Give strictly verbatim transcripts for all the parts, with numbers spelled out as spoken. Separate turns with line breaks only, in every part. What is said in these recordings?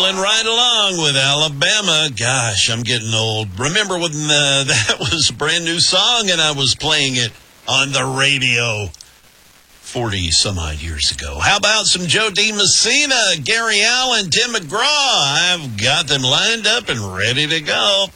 Rolling right along with Alabama. Gosh, I'm getting old. Remember when uh, that was a brand new song and I was playing it on the radio forty some odd years ago. How about some Joe DiMessina, Gary Allen, Tim McGraw? I've got them lined up and ready to go.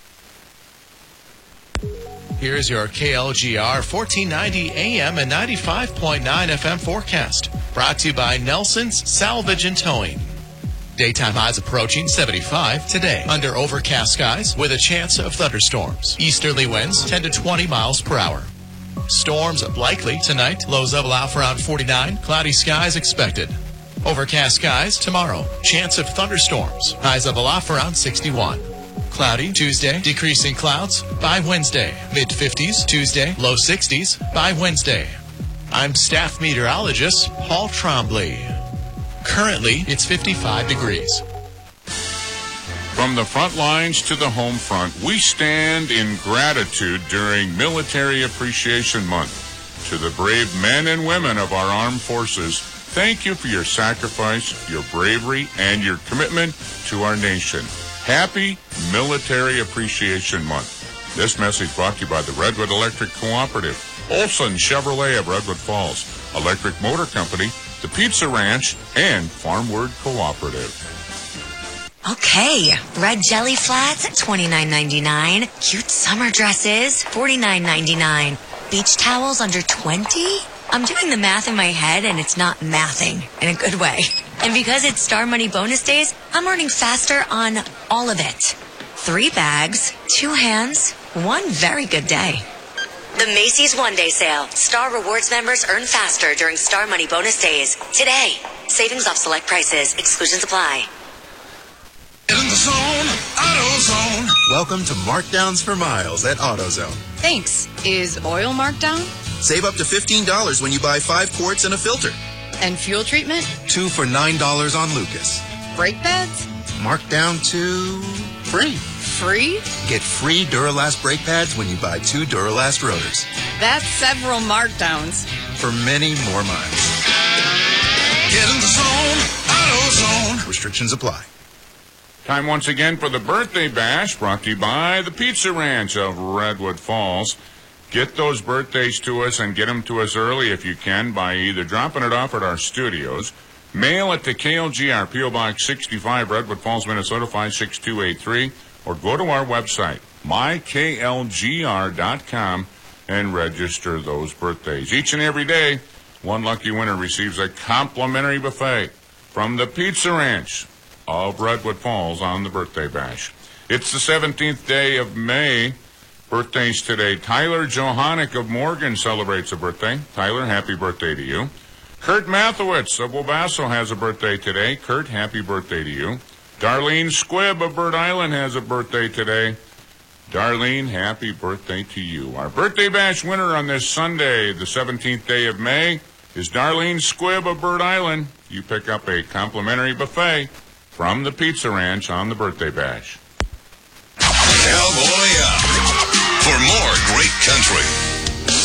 Here's your K L G R fourteen ninety A M and ninety-five point nine F M forecast. Brought to you by Nelson's Salvage and Towing. Daytime highs approaching seventy-five today. Under overcast skies with a chance of thunderstorms. Easterly winds ten to twenty miles per hour. Storms likely tonight. Lows level out for around forty-nine. Cloudy skies expected. Overcast skies tomorrow. Chance of thunderstorms. Highs level off around sixty-one. Cloudy Tuesday, decreasing clouds by Wednesday. mid fifties Tuesday, low sixties by Wednesday. I'm staff meteorologist Paul Trombley. Currently, it's fifty-five degrees.
From the front lines to the home front, we stand in gratitude during Military Appreciation Month. To the brave men and women of our armed forces, thank you for your sacrifice, your bravery, and your commitment to our nation. Happy Military Appreciation Month. This message brought to you by the Redwood Electric Cooperative, Olson Chevrolet of Redwood Falls, Electric Motor Company, the Pizza Ranch, and Farmword Cooperative.
Okay, red jelly flats, twenty-nine ninety-nine. Cute summer dresses, forty-nine ninety-nine. Beach towels under twenty? I'm doing the math in my head, and it's not mathing in a good way. And because it's Star Money bonus days, I'm earning faster on all of it. Three bags, two hands, one very good day. The Macy's One Day Sale. Star Rewards members earn faster during Star Money bonus days. Today, savings off select prices. Exclusions apply.
In the zone, AutoZone.
Welcome to Markdowns for Miles at AutoZone.
Thanks. Is oil marked down?
Save up to fifteen dollars when you buy five quarts and a filter.
And fuel treatment?
Two for nine dollars on Lucas.
Brake pads?
Marked down to free.
Free?
Get free Duralast brake pads when you buy two Duralast rotors.
That's several markdowns.
For many more miles.
Get in the zone, AutoZone.
Restrictions apply.
Time once again for the Birthday Bash, brought to you by the Pizza Ranch of Redwood Falls. Get those birthdays to us and get them to us early if you can by either dropping it off at our studios, mail it to K L G R, P O Box sixty-five, Redwood Falls, Minnesota five six two eight three, or go to our website, my k l g r dot com, and register those birthdays. Each and every day, one lucky winner receives a complimentary buffet from the Pizza Ranch of Redwood Falls on the Birthday Bash. It's the seventeenth day of May. Birthdays today. Tyler Johannick of Morgan celebrates a birthday. Tyler, happy birthday to you. Kurt Mathowitz of Wabasso has a birthday today. Kurt, happy birthday to you. Darlene Squibb of Bird Island has a birthday today. Darlene, happy birthday to you. Our Birthday Bash winner on this Sunday, the seventeenth day of May, is Darlene Squibb of Bird Island. You pick up a complimentary buffet from the Pizza Ranch on the Birthday Bash.
Cowboy up for more great country.